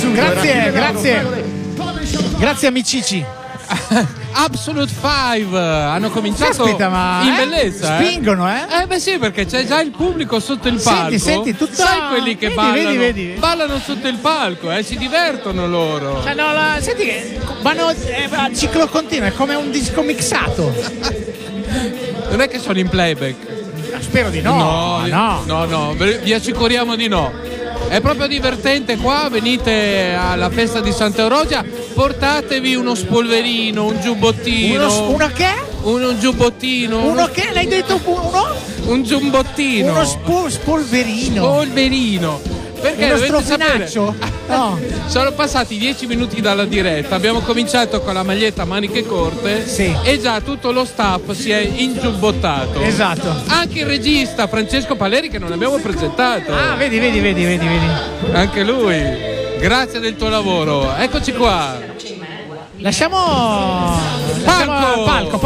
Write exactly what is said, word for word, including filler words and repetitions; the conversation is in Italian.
Grazie, grazie. Grazie amici. Absolute Five hanno cominciato Aspetta, ma, in eh? bellezza. Eh? Spingono, eh? Eh beh sì, perché c'è già il pubblico sotto il palco. Senti, senti, tutta... Sai quelli che vedi, ballano? vedi, vedi. Ballano sotto il palco, eh? Si divertono loro. Cioè, no, la... Senti che vanno eh, a ciclo continuo, è come un disco mixato. Non è che sono in playback. Spero di no. No, no, no, no, vi assicuriamo di no. È proprio divertente qua, venite alla festa di Santa Eurogia, portatevi uno spolverino, un giubbottino. Uno, uno che? Un, un giubbottino. Uno, Uno che? L'hai detto uno? Un giubbottino. Uno spo, spolverino. Spolverino. Perché uno dovete sapere, strofinaccio? No. sono passati dieci minuti dalla diretta, abbiamo cominciato con la maglietta a maniche corte, sì. E già tutto lo staff si è ingiubbottato. Esatto. Anche il regista Francesco Paleri, che non abbiamo presentato. Ah, vedi, vedi, vedi, vedi, vedi. Anche lui. Grazie del tuo lavoro. Eccoci qua. Lasciamo Palco. Lasciamo palco.